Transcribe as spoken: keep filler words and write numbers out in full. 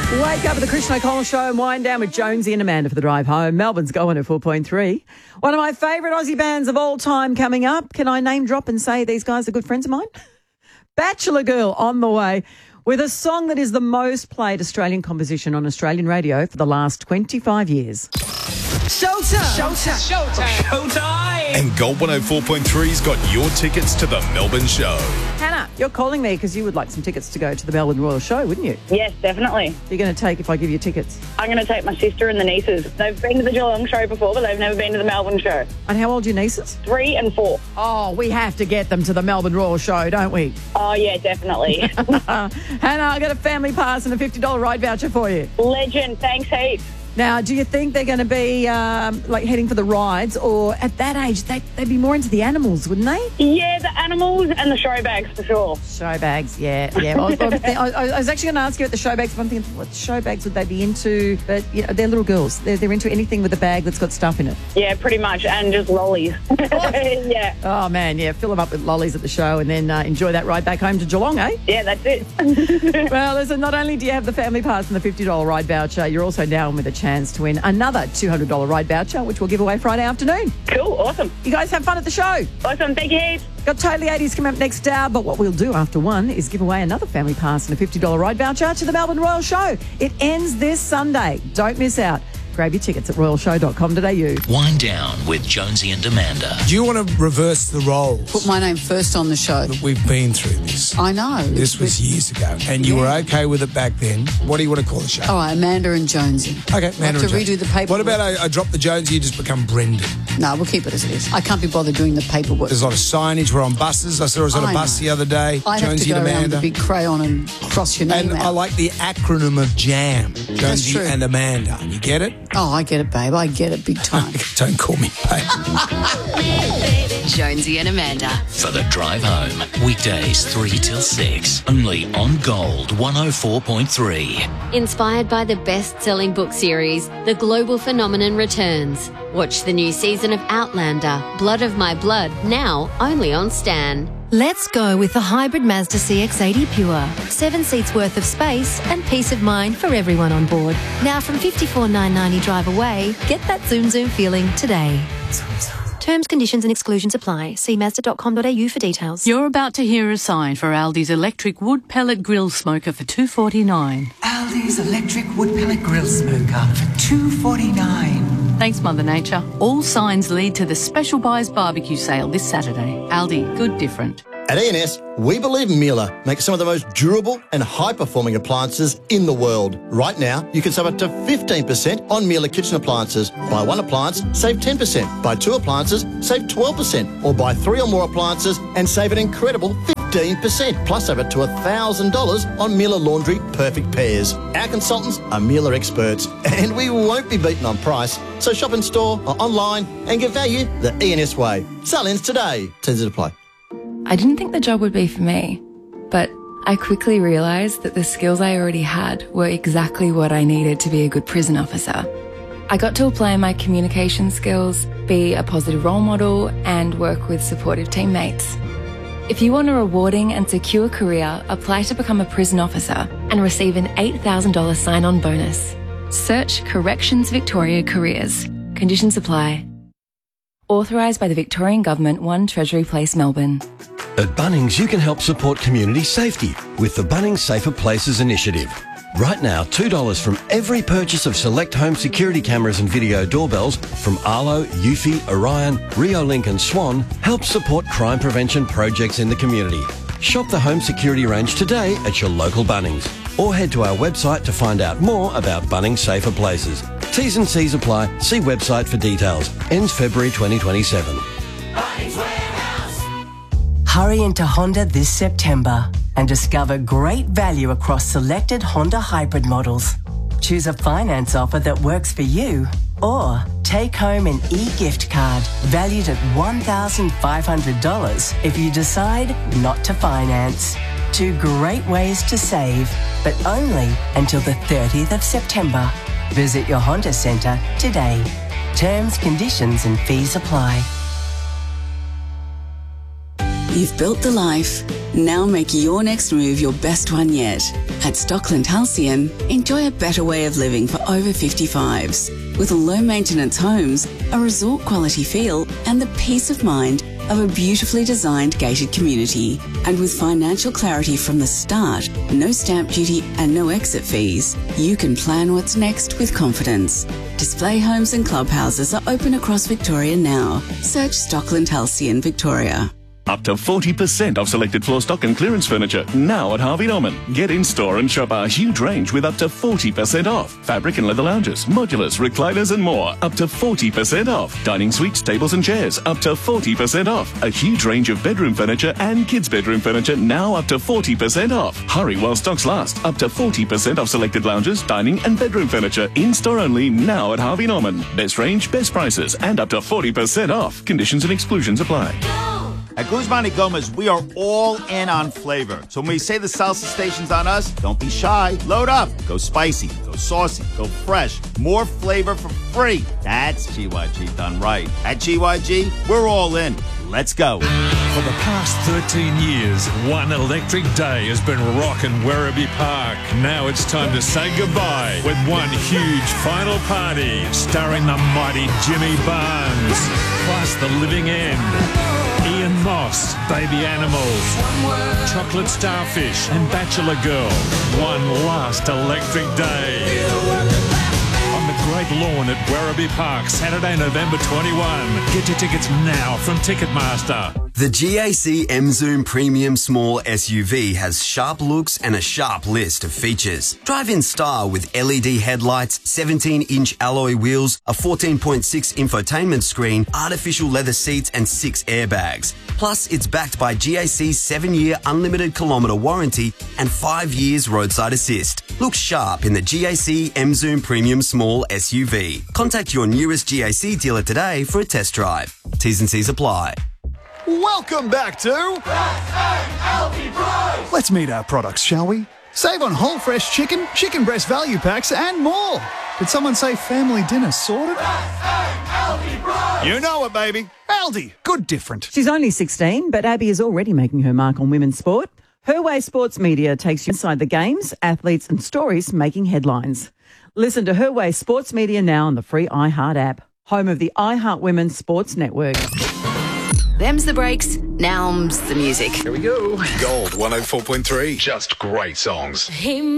Wake up with the Christian O'Connell Show and wind down with Jonesy and Amanda for the drive home. Melbourne's going at four point three. One of my favourite Aussie bands of all time coming up. Can I name drop and say these guys are good friends of mine? Bachelor Girl on the way with a song that is the most played Australian composition on Australian radio for the last twenty-five years. Showtime! Showtime! Showtime! Showtime! And Gold one oh four point three's got your tickets to the Melbourne show. Hannah, you're calling me because you would like some tickets to go to the Melbourne Royal Show, wouldn't you? Yes, definitely. You're going to take if I give you tickets? I'm going to take my sister and the nieces. They've been to the Geelong show before, but they've never been to the Melbourne show. And how old are your nieces? Three and four. Oh, we have to get them to the Melbourne Royal Show, don't we? Oh, yeah, definitely. Hannah, I got a family pass and a fifty dollars ride voucher for you. Legend. Thanks heaps. Now, do you think they're going to be um, like heading for the rides, or at that age they, they'd be more into the animals, wouldn't they? Yeah, the animals and the show bags for sure. Show bags, yeah, yeah. Well, I, was, I, I was actually going to ask you about the show bags, but I'm thinking, what show bags would they be into? But you know, they're little girls. They're, they're into anything with a bag that's got stuff in it. Yeah, pretty much, and just lollies. Yeah. Oh man, yeah. Fill them up with lollies at the show, and then uh, enjoy that ride back home to Geelong, eh? Yeah, that's it. Well, listen. Not only do you have the family pass and the fifty dollars ride voucher, you're also down with a chance to win another two hundred dollars ride voucher, which we'll give away Friday afternoon. Cool, awesome. You guys have fun at the show. Awesome, thank you heaps. Got Totally eighties coming up next hour, but what we'll do after one is give away another family pass and a fifty dollars ride voucher to the Melbourne Royal Show. It ends this Sunday. Don't miss out. Grab your tickets at royal show dot com dot a u. Wind down with Jonesy and Amanda. Do you want to reverse the roles? Put my name first on the show. We've been through this. I know. This was years ago, and you Yeah. were okay with it back then. What do you want to call the show? All right, Amanda and Jonesy. Okay, I Amanda have to and Jonesy. redo the paperwork. What about I, I drop the Jonesy, you just become Brendan? No, we'll keep it as it is. I can't be bothered doing the paperwork. There's a lot of signage. We're on buses. I saw us on I a bus know. the other day. I have to Jonesy go and around with Amanda. a big crayon and cross your name And out. I like the acronym of JAM. Jonesy true. and Amanda. You get it? Oh, I get it, babe. I get it big time. Don't call me babe. Jonesy and Amanda. For the drive home. Weekdays three till six. Only on Gold one oh four point three. Inspired by the best-selling book series, The Global Phenomenon returns. Watch the new season of Outlander, Blood of My Blood, now only on Stan. Let's go with the hybrid Mazda C X eighty Pure. Seven seats worth of space and peace of mind for everyone on board. Now from fifty-four thousand nine hundred ninety drive away, get that zoom zoom feeling today. Terms, conditions and exclusions apply. See mazda dot com dot a u for details. You're about to hear a sign for Aldi's electric wood pellet grill smoker for two dollars forty-nine. Aldi's electric wood pellet grill smoker for two dollars forty-nine. Thanks, Mother Nature. All signs lead to the Special Buys barbecue sale this Saturday. Aldi, good different. At E and S, we believe Miele makes some of the most durable and high-performing appliances in the world. Right now, you can save up to fifteen percent on Miele kitchen appliances. Buy one appliance, save ten percent. Buy two appliances, save twelve percent. Or buy three or more appliances and save an incredible fifteen percent. Plus over to one thousand dollars on Miele Laundry Perfect Pairs. Our consultants are Miele experts, and we won't be beaten on price. So shop in store or online and get value the E and S way. Sell-ins today. Terms apply. I didn't think the job would be for me, but I quickly realised that the skills I already had were exactly what I needed to be a good prison officer. I got to apply my communication skills, be a positive role model, and work with supportive teammates. If you want a rewarding and secure career, apply to become a prison officer and receive an eight thousand dollars sign-on bonus. Search Corrections Victoria Careers. Conditions apply. Authorised by the Victorian Government, one Treasury Place, Melbourne. At Bunnings, you can help support community safety with the Bunnings Safer Places initiative. Right now, two dollars from every purchase of select home security cameras and video doorbells from Arlo, Eufy, Orion, Riolink and Swan helps support crime prevention projects in the community. Shop the home security range today at your local Bunnings or head to our website to find out more about Bunnings Safer Places. T's and C's apply. See website for details. Ends February twenty twenty-seven. Hurry into Honda this September and discover great value across selected Honda hybrid models. Choose a finance offer that works for you or take home an e-gift card valued at one thousand five hundred dollars if you decide not to finance. Two great ways to save, but only until the thirtieth of September. Visit your Honda Centre today. Terms, conditions and fees apply. You've built the life. Now make your next move your best one yet. At Stockland Halcyon, enjoy a better way of living for over fifty-fives. With low-maintenance homes, a resort-quality feel, and the peace of mind of a beautifully designed gated community. And with financial clarity from the start, no stamp duty and no exit fees, you can plan what's next with confidence. Display homes and clubhouses are open across Victoria now. Search Stockland Halcyon Victoria. Up to forty percent off selected floor stock and clearance furniture now at Harvey Norman. Get in store and shop our huge range with up to forty percent off. Fabric and leather lounges, modulars, recliners and more. Up to forty percent off. Dining suites, tables and chairs. Up to forty percent off. A huge range of bedroom furniture and kids' bedroom furniture now up to forty percent off. Hurry while stocks last. Up to forty percent off selected lounges, dining and bedroom furniture. In store only now at Harvey Norman. Best range, best prices and up to forty percent off. Conditions and exclusions apply. At Guzman y Gomez, we are all in on flavor. So when we say the salsa station's on us, don't be shy. Load up. Go spicy. Go saucy. Go fresh. More flavor for free. That's G Y G done right. At G Y G, we're all in. Let's go. For the past thirteen years, one electric day has been rocking Werribee Park. Now it's time to say goodbye with one huge final party starring the mighty Jimmy Barnes, plus The Living End, Ian Moss, Baby Animals, Chocolate Starfish and Bachelor Girl. One last electric day. On the Great Lawn at Werribee Park, Saturday, November twenty-first. Get your tickets now from Ticketmaster. The G A C M-Zoom Premium Small S U V has sharp looks and a sharp list of features. Drive in style with L E D headlights, seventeen inch alloy wheels, a fourteen point six infotainment screen, artificial leather seats and six airbags. Plus, it's backed by G A C's seven year unlimited kilometre warranty and five years roadside assist. Look sharp in the G A C M-Zoom Premium Small S U V. Contact your nearest G A C dealer today for a test drive. T's and C's apply. Welcome back to Let's meet our products, shall we? Save on whole fresh chicken, chicken breast value packs and more. Did someone say family dinner sorted? You know it, baby. Aldi, good different. She's only sixteen, but Abby is already making her mark on women's sport. Her Way Sports Media takes you inside the games, athletes and stories making headlines. Listen to Her Way Sports Media now on the free iHeart app, home of the iHeart Women's Sports Network. Them's the breaks, now's the music. Here we go. Gold one oh four point three. Just great songs. Hey,